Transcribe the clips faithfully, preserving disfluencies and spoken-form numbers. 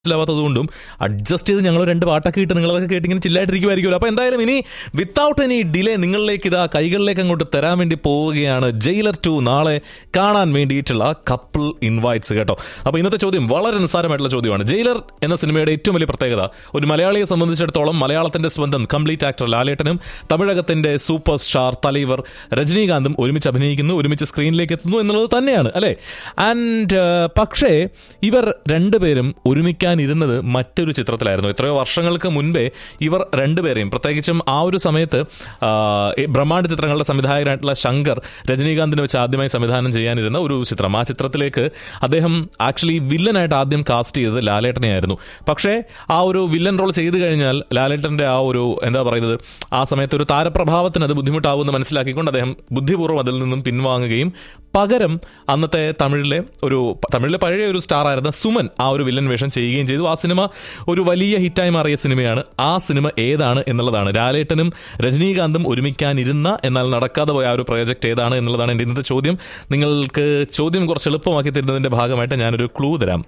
ാവാത്തതുകൊണ്ടും adjust ചെയ്ത് ഞങ്ങൾ രണ്ട് പാട്ടൊക്കെ ഇട്ട് നിങ്ങളതൊക്കെ കേട്ടിങ്ങനെ ചില്ലായിട്ടിരിക്കുമായിരിക്കുമല്ലോ. അപ്പോൾ എന്തായാലും ഇനി വിത്തൗട്ട് എനി ഡിലേ നിങ്ങളിലേക്ക് ഇതാ കൈകളിലേക്ക് അങ്ങോട്ട് തരാൻ വേണ്ടി പോവുകയാണ് ജയിലർ ടു നാളെ കാണാൻ വേണ്ടിയിട്ടുള്ള കപ്പിൾ ഇൻവൈറ്റ്സ് കേട്ടോ. അപ്പോൾ ഇന്നത്തെ ചോദ്യം വളരെ നിസ്സാരമായിട്ടുള്ള ചോദ്യമാണ്. ജയിലർ എന്ന സിനിമയുടെ ഏറ്റവും വലിയ പ്രത്യേകത ഒരു മലയാളിയെ സംബന്ധിച്ചിടത്തോളം മലയാളത്തിന്റെ സ്വന്തം complete actor ലാലേട്ടനും തമിഴകത്തിന്റെ super star Thalaivar രജനീകാന്തും ഒരുമിച്ച് അഭിനയിക്കുന്നു, ഒരുമിച്ച് സ്ക്രീനിലേക്ക് എത്തുന്നു എന്നുള്ളത് തന്നെയാണ് അല്ലേ. ആൻഡ് പക്ഷേ ഇവർ രണ്ടുപേരും ഒരുമിക്കാൻ ഇരുന്നത് മറ്റൊരു ചിത്രത്തിലായിരുന്നു. എത്രയോ വർഷങ്ങൾക്ക് മുൻപേ ഇവർ രണ്ടുപേരെയും, പ്രത്യേകിച്ചും ആ ഒരു സമയത്ത് ബ്രഹ്മാണ്ഡ ചിത്രങ്ങളുടെ സംവിധായകനായിട്ടുള്ള ശങ്കർ രജനീകാന്തിനെ വെച്ച് ആദ്യമായി സംവിധാനം ചെയ്യാനിരുന്ന ഒരു ചിത്രം, ആ ചിത്രത്തിലേക്ക് അദ്ദേഹം ആക്ച്വലി വില്ലനായിട്ട് ആദ്യം കാസ്റ്റ് ചെയ്തത് ലാലേട്ടനെയായിരുന്നു. പക്ഷേ ആ ഒരു വില്ലൻ റോൾ ചെയ്തു കഴിഞ്ഞാൽ ലാലേട്ടൻ്റെ ആ ഒരു എന്താ പറയുന്നത് ആ സമയത്ത് ഒരു താരപ്രഭാവത്തിന് അത് ബുദ്ധിമുട്ടാവുമെന്ന് മനസ്സിലാക്കിക്കൊണ്ട് അദ്ദേഹം ബുദ്ധിപൂർവ്വം അതിൽ നിന്നും പിൻവാങ്ങുകയും പകരം അന്നത്തെ തമിഴിലെ ഒരു തമിഴിലെ പഴയ ഒരു സ്റ്റാർ ആയിരുന്ന സുമൻ ആ ഒരു വില്ലൻ വേഷം ചെയ്യുകയും ചെയ്തു. ആ സിനിമ ഒരു വലിയ ഹിറ്റായി മാറിയ സിനിമയാണ്. ആ സിനിമ ഏതാണ് എന്നുള്ളതാണ്, ലാലേട്ടനും രജനീകാന്തും ഒരുമിക്കാനിരുന്ന എന്നാൽ നടക്കാതെ പോയ ആ ഒരു പ്രോജക്റ്റ് ഏതാണ് എന്നുള്ളതാണ് എൻ്റെ ഇന്നത്തെ ചോദ്യം. നിങ്ങൾക്ക് ചോദ്യം കുറച്ച് എളുപ്പമാക്കി തരുന്നതിന്റെ ഭാഗമായിട്ട് ഞാനൊരു ക്ലൂ തരാം.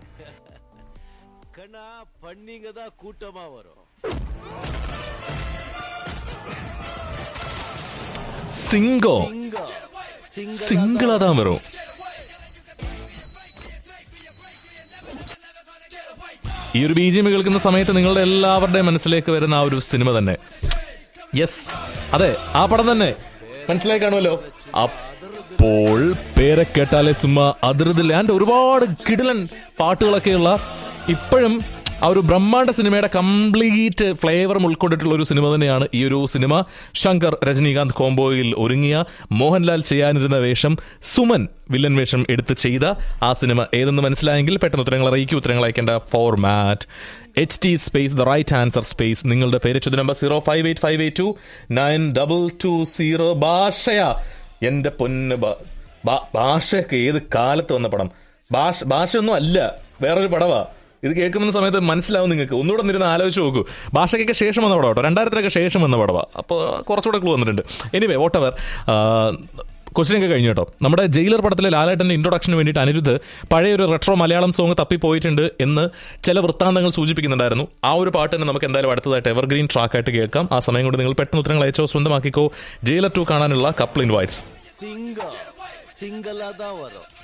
സിംഗോ സിംഗിൾ അതാ വരും. ഈ ഒരു ബി ജി എം കേൾക്കുന്ന സമയത്ത് നിങ്ങളുടെ എല്ലാവരുടെയും മനസ്സിലേക്ക് വരുന്ന ആ ഒരു സിനിമ തന്നെ, യെസ് അതെ ആ പടം തന്നെ മനസ്സിലായി കാണുമല്ലോ. അപ്പോൾ പേരെ കേട്ടാലേ സുമ്മാ അതിർതില്ല. ആൻഡ് ഒരുപാട് കിടിലൻ പാട്ടുകളൊക്കെയുള്ള ഇപ്പോഴും ആ ഒരു ബ്രഹ്മാണ്ഡ സിനിമയുടെ കംപ്ലീറ്റ് ഫ്ലേവറും ഉൾക്കൊണ്ടിട്ടുള്ള ഒരു സിനിമ തന്നെയാണ് ഈ ഒരു സിനിമ. ശങ്കർ രജനീകാന്ത് കോംബോയിൽ ഒരുങ്ങിയ, മോഹൻലാൽ ചെയ്യാനിരുന്ന വേഷം സുമൻ വില്ലൻ വേഷം എടുത്ത് ചെയ്ത ആ സിനിമ ഏതെന്ന് മനസ്സിലായെങ്കിൽ പെട്ടെന്ന് ഉത്തരങ്ങൾ അറിയിക്കും. ഉത്തരങ്ങൾ അയക്കേണ്ട format H T space the right answer space നിങ്ങളുടെ പേര് ചോദ്യ number zero five eight five eight to nine double two zero. ഭാഷയാ എന്റെ പൊന്ന്, ഭാഷയൊക്കെ ഏത് കാലത്ത് വന്ന പടം. ഭാഷ ഭാഷയൊന്നും അല്ല, വേറൊരു പടവാ. ഇത് കേൾക്കുന്ന സമയത്ത് മനസ്സിലാവും നിങ്ങൾക്ക്. ഒന്നുകൂടെ നിരുന്ന് ആലോചിച്ച് നോക്കൂ. ഭാഷയ്ക്കൊക്കെ ശേഷം വന്ന പടം കേട്ടോ, രണ്ടായിരത്തിലൊക്കെ ശേഷം വന്ന പടവാ. അപ്പോൾ കുറച്ചുകൂടെ ക്ലൂ വന്നിട്ടുണ്ട്. എനിവേ വോട്ട് എവർ, ക്വസ്റ്റ്യൻ ഒക്കെ കഴിഞ്ഞു കേട്ടോ. നമ്മുടെ ജയിലർ പടത്തിലെ ലാലേട്ടൻ്റെ ഇൻട്രൊഡക്ഷന് വേണ്ടിയിട്ട് അനിരുദ്ധ് പഴയൊരു റെട്രോ മലയാളം സോങ് തപ്പിപ്പോയിട്ടുണ്ട് എന്ന് ചില വൃത്താന്തങ്ങൾ സൂചിപ്പിക്കുന്നുണ്ടായിരുന്നു. ആ ഒരു പാട്ട് തന്നെ നമുക്ക് എന്തായാലും അടുത്തതായിട്ട് എവർഗ്രീൻ ട്രാക്കായിട്ട് കേൾക്കാം. ആ സമയം കൊണ്ട് നിങ്ങൾ പെട്ടെന്ന് ഉത്തരങ്ങൾ അയച്ചോ, സ്വന്തമാക്കിക്കോ. ജയിലർ ടു കാണാനുള്ള കപ്പിൾ ഇൻവൈറ്റ്സ്.